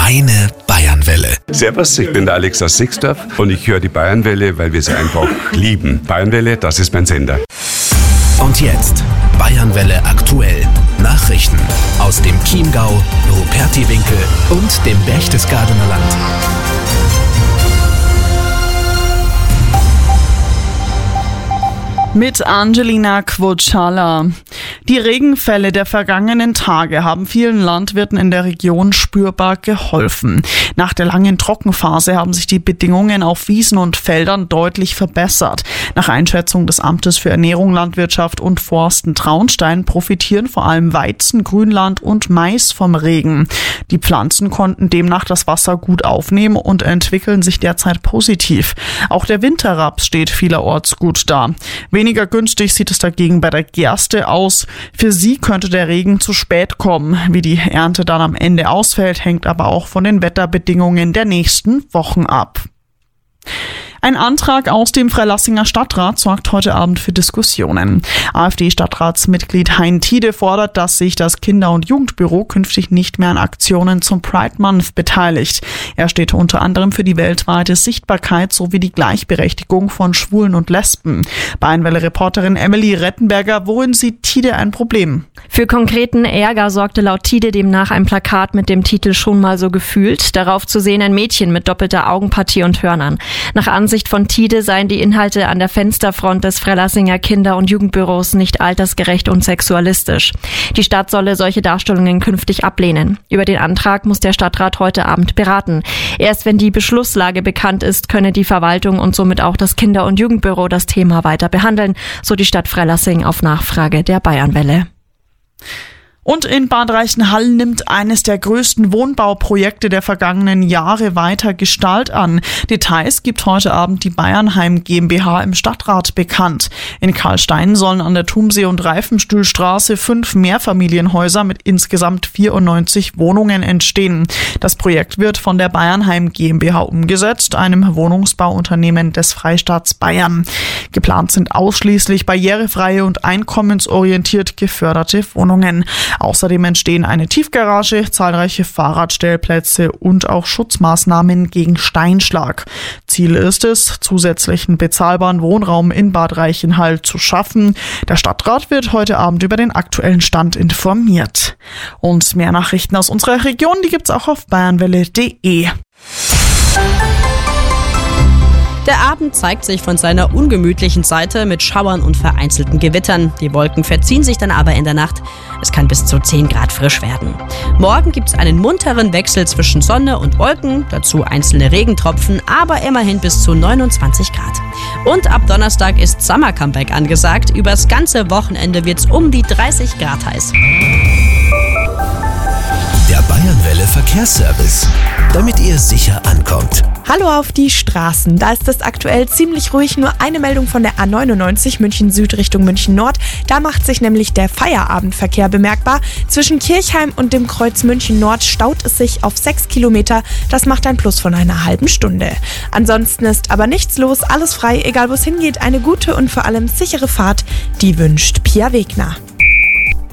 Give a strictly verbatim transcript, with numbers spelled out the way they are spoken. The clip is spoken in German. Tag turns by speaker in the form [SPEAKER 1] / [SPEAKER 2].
[SPEAKER 1] Meine Bayernwelle.
[SPEAKER 2] Servus, ich bin der Alex aus Sixdorf und ich höre die Bayernwelle, weil wir sie einfach lieben. Bayernwelle, das ist mein Sender.
[SPEAKER 1] Und jetzt Bayernwelle aktuell. Nachrichten aus dem Chiemgau, Rupertiwinkel und dem Berchtesgadener Land.
[SPEAKER 3] Mit Angelina Kvotschala. Die Regenfälle der vergangenen Tage haben vielen Landwirten in der Region spürbar geholfen. Nach der langen Trockenphase haben sich die Bedingungen auf Wiesen und Feldern deutlich verbessert. Nach Einschätzung des Amtes für Ernährung, Landwirtschaft und Forsten Traunstein profitieren vor allem Weizen, Grünland und Mais vom Regen. Die Pflanzen konnten demnach das Wasser gut aufnehmen und entwickeln sich derzeit positiv. Auch der Winterraps steht vielerorts gut da. Weniger günstig sieht es dagegen bei der Gerste aus. Für sie könnte der Regen zu spät kommen. Wie die Ernte dann am Ende ausfällt, hängt aber auch von den Wetterbedingungen der nächsten Wochen ab. Ein Antrag aus dem Freilassinger Stadtrat sorgt heute Abend für Diskussionen. AfD-Stadtratsmitglied Hein Tiede fordert, dass sich das Kinder- und Jugendbüro künftig nicht mehr an Aktionen zum Pride Month beteiligt. Er steht unter anderem für die weltweite Sichtbarkeit sowie die Gleichberechtigung von Schwulen und Lesben. Bayernwelle-Reporterin Emily Rettenberger, worin sieht Tiede ein Problem?
[SPEAKER 4] Für konkreten Ärger sorgte laut Tiede demnach ein Plakat mit dem Titel "Schon mal so gefühlt". Darauf zu sehen ein Mädchen mit doppelter Augenpartie und Hörnern. Nach Ansicht von Tiede seien die Inhalte an der Fensterfront des Freilassinger Kinder- und Jugendbüros nicht altersgerecht und sexualistisch. Die Stadt solle solche Darstellungen künftig ablehnen. Über den Antrag muss der Stadtrat heute Abend beraten. Erst wenn die Beschlusslage bekannt ist, könne die Verwaltung und somit auch das Kinder- und Jugendbüro das Thema weiter behandeln, so die Stadt Freilassing auf Nachfrage der Bayernwelle.
[SPEAKER 3] Und in Bad Reichenhall nimmt eines der größten Wohnbauprojekte der vergangenen Jahre weiter Gestalt an. Details gibt heute Abend die Bayernheim GmbH im Stadtrat bekannt. In Karlstein sollen an der Thumsee- und Reifenstühlstraße fünf Mehrfamilienhäuser mit insgesamt vierundneunzig Wohnungen entstehen. Das Projekt wird von der Bayernheim GmbH umgesetzt, einem Wohnungsbauunternehmen des Freistaats Bayern. Geplant sind ausschließlich barrierefreie und einkommensorientiert geförderte Wohnungen. Außerdem entstehen eine Tiefgarage, zahlreiche Fahrradstellplätze und auch Schutzmaßnahmen gegen Steinschlag. Ziel ist es, zusätzlichen bezahlbaren Wohnraum in Bad Reichenhall zu schaffen. Der Stadtrat wird heute Abend über den aktuellen Stand informiert. Und mehr Nachrichten aus unserer Region, die gibt's auch auf bayernwelle punkt de.
[SPEAKER 5] Der Abend zeigt sich von seiner ungemütlichen Seite mit Schauern und vereinzelten Gewittern. Die Wolken verziehen sich dann aber in der Nacht. Es kann bis zu zehn Grad frisch werden. Morgen gibt es einen munteren Wechsel zwischen Sonne und Wolken, dazu einzelne Regentropfen, aber immerhin bis zu neunundzwanzig Grad. Und ab Donnerstag ist Summer Comeback angesagt. Übers ganze Wochenende wird es um die dreißig Grad heiß.
[SPEAKER 1] Der Bayernwelle Verkehrsservice, damit ihr sicher ankommt.
[SPEAKER 6] Hallo auf die Straßen. Da ist es aktuell ziemlich ruhig. Nur eine Meldung von der A neunundneunzig München Süd Richtung München Nord. Da macht sich nämlich der Feierabendverkehr bemerkbar. Zwischen Kirchheim und dem Kreuz München Nord staut es sich auf sechs Kilometer. Das macht ein Plus von einer halben Stunde. Ansonsten ist aber nichts los. Alles frei, egal wo es hingeht. Eine gute und vor allem sichere Fahrt. Die wünscht Pia Wegner.